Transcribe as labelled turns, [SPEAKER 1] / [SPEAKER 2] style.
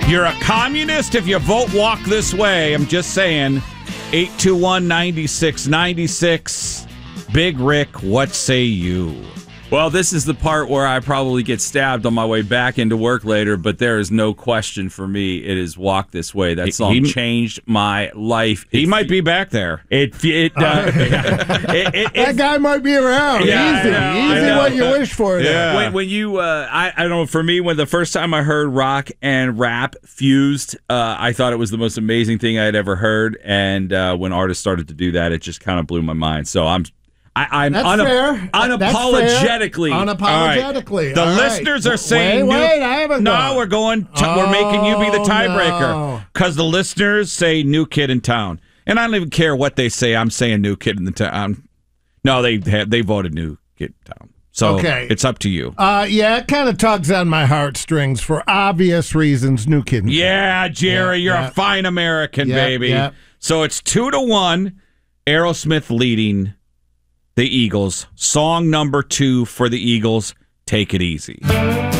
[SPEAKER 1] You're a communist if you vote Walk This Way. I'm just saying. 821-9696. Big Rick, what say you?
[SPEAKER 2] Well, this is the part where I probably get stabbed on my way back into work later, but there is no question for me. It is Walk This Way. That song changed my life.
[SPEAKER 1] He might be back there.
[SPEAKER 3] That guy might be around.
[SPEAKER 1] Yeah,
[SPEAKER 3] easy what you wish for.
[SPEAKER 1] Yeah.
[SPEAKER 2] When you, I don't know, for me, when the first time I heard rock and rap fused, I thought it was the most amazing thing I had ever heard. And when artists started to do that, it just kind of blew my mind. So I'm
[SPEAKER 3] fair.
[SPEAKER 2] Unapologetically.
[SPEAKER 3] Unapologetically.
[SPEAKER 1] The listeners are saying
[SPEAKER 3] wait, I haven't gone.
[SPEAKER 1] we're going. We're making you be the tiebreaker because the listeners say New Kid in Town, and I don't even care what they say. I'm saying New Kid in the Town. No, they voted New Kid in Town. So it's up to you.
[SPEAKER 3] It kind of tugs on my heartstrings for obvious reasons. New Kid in Town.
[SPEAKER 1] Yeah, Jerry, you're a fine American, baby. Yeah. So it's 2-1. Aerosmith leading the Eagles. Song number 2 for the Eagles, Take It Easy.